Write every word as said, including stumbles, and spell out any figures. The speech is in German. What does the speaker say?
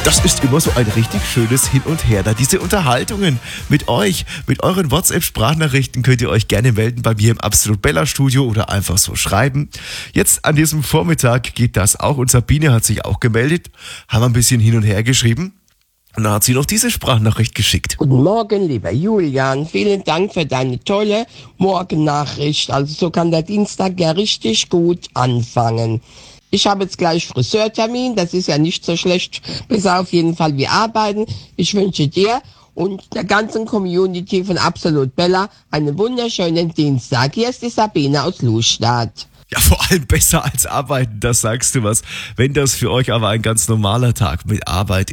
Das ist immer so ein richtig schönes Hin und Her. Da diese Unterhaltungen mit euch, mit euren WhatsApp-Sprachnachrichten könnt ihr euch gerne melden bei mir im Absolut Bella Studio oder einfach so schreiben. Jetzt an diesem Vormittag geht das auch und Sabine hat sich auch gemeldet, haben ein bisschen hin und her geschrieben. Und dann hat sie noch diese Sprachnachricht geschickt. Guten Morgen, lieber Julian. Vielen Dank für deine tolle Morgennachricht. Also so kann der Dienstag ja richtig gut anfangen. Ich habe jetzt gleich Friseurtermin, das ist ja nicht so schlecht, besser auf jeden Fall wie arbeiten. Ich wünsche dir und der ganzen Community von Absolut Bella einen wunderschönen Dienstag. Hier ist die Sabine aus Lustadt. Ja, vor allem besser als arbeiten, das sagst du was. Wenn das für euch aber ein ganz normaler Tag mit Arbeit